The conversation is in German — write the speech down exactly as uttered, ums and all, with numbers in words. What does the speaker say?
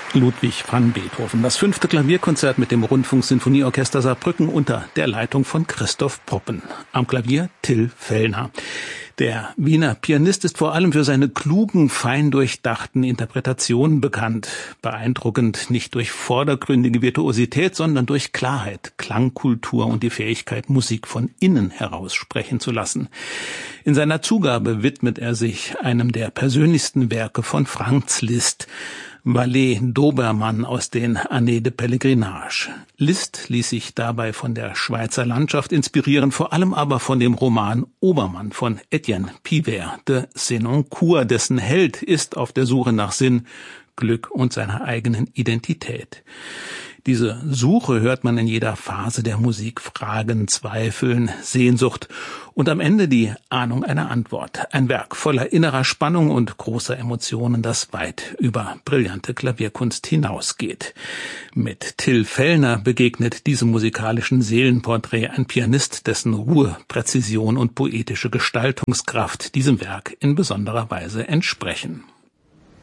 Ludwig van Beethoven. Das fünfte Klavierkonzert mit dem Rundfunksinfonieorchester Saarbrücken unter der Leitung von Christoph Poppen. Am Klavier Till Fellner. Der Wiener Pianist ist vor allem für seine klugen, fein durchdachten Interpretationen bekannt. Beeindruckend nicht durch vordergründige Virtuosität, sondern durch Klarheit, Klangkultur und die Fähigkeit, Musik von innen heraus sprechen zu lassen. In seiner Zugabe widmet er sich einem der persönlichsten Werke von Franz Liszt, Valet Dobermann aus den Années de Pèlerinage. Liszt ließ sich dabei von der Schweizer Landschaft inspirieren, vor allem aber von dem Roman Obermann von Etienne Pivert de Senoncourt, dessen Held ist auf der Suche nach Sinn, Glück und seiner eigenen Identität. Diese Suche hört man in jeder Phase der Musik, Fragen, Zweifeln, Sehnsucht und am Ende die Ahnung einer Antwort. Ein Werk voller innerer Spannung und großer Emotionen, das weit über brillante Klavierkunst hinausgeht. Mit Till Fellner begegnet diesem musikalischen Seelenporträt ein Pianist, dessen Ruhe, Präzision und poetische Gestaltungskraft diesem Werk in besonderer Weise entsprechen.